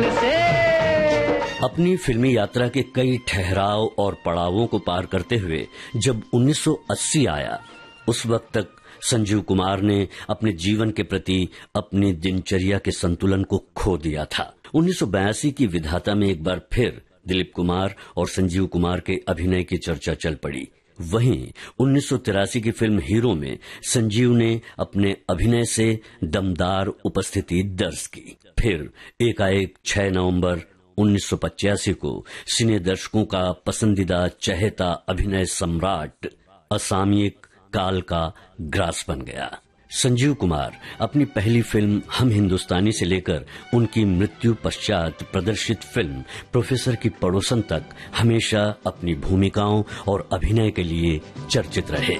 से। अपनी फिल्मी यात्रा के कई ठहराव और पड़ावों को पार करते हुए जब 1980 आया, उस वक्त तक संजीव कुमार ने अपने जीवन के प्रति अपनी दिनचर्या के संतुलन को खो दिया था। 1982 की विधाता में एक बार फिर दिलीप कुमार और संजीव कुमार के अभिनय की चर्चा चल पड़ी। वहीं 1983 की फिल्म हीरो में संजीव ने अपने अभिनय से दमदार उपस्थिति दर्ज की। फिर एकाएक 6 नवंबर 1985 को सिने दर्शकों का पसंदीदा चहेता अभिनय सम्राट असामयिक काल का ग्रास बन गया। संजीव कुमार अपनी पहली फिल्म हम हिंदुस्तानी से लेकर उनकी मृत्यु पश्चात प्रदर्शित फिल्म प्रोफेसर की पड़ोसन तक हमेशा अपनी भूमिकाओं और अभिनय के लिए चर्चित रहे।